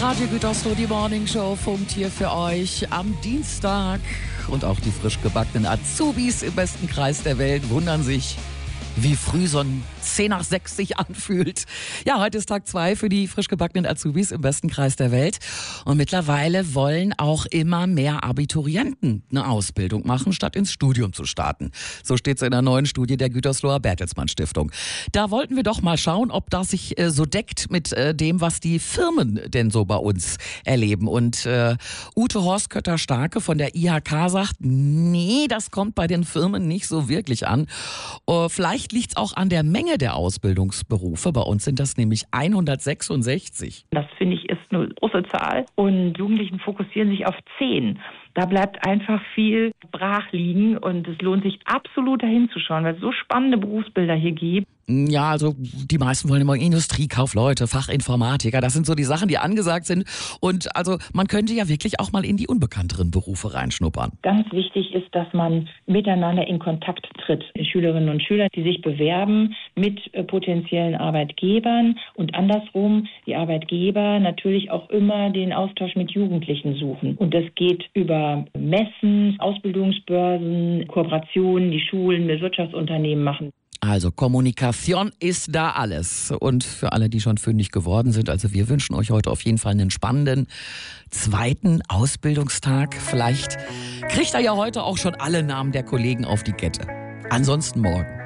Radio Gütersloh, die Morning Show funkt hier für euch am Dienstag. Und auch die frisch gebackenen Azubis im besten Kreis der Welt wundern sich, wie früh so ein 10 nach 6 sich anfühlt. Ja, heute ist Tag 2 für die frisch gebackenen Azubis im besten Kreis der Welt. Und mittlerweile wollen auch immer mehr Abiturienten eine Ausbildung machen, statt ins Studium zu starten. So steht es in der neuen Studie der Gütersloher Bertelsmann Stiftung. Da wollten wir doch mal schauen, ob das sich so deckt mit dem, was die Firmen denn so bei uns erleben. Und Ute Horstkötter-Starke von der IHK sagt, nee, das kommt bei den Firmen nicht so wirklich an. Vielleicht liegt es auch an der Menge der Ausbildungsberufe. Bei uns sind das nämlich 166. Das finde ich ist eine große Zahl und Jugendlichen fokussieren sich auf 10. Da bleibt einfach viel brach liegen und es lohnt sich absolut dahin zu schauen, weil es so spannende Berufsbilder hier gibt. Ja, also die meisten wollen immer Industriekaufleute, Fachinformatiker. Das sind so die Sachen, die angesagt sind. Und also man könnte ja wirklich auch mal in die unbekannteren Berufe reinschnuppern. Ganz wichtig ist, dass man miteinander in Kontakt tritt. Die Schülerinnen und Schüler, die sich bewerben mit potenziellen Arbeitgebern und andersrum die Arbeitgeber natürlich auch immer den Austausch mit Jugendlichen suchen. Und das geht über Messen, Ausbildungsbörsen, Kooperationen, die Schulen mit Wirtschaftsunternehmen machen. Also Kommunikation ist da alles. Und für alle, die schon fündig geworden sind, also wir wünschen euch heute auf jeden Fall einen spannenden zweiten Ausbildungstag. Vielleicht kriegt ihr ja heute auch schon alle Namen der Kollegen auf die Kette. Ansonsten morgen.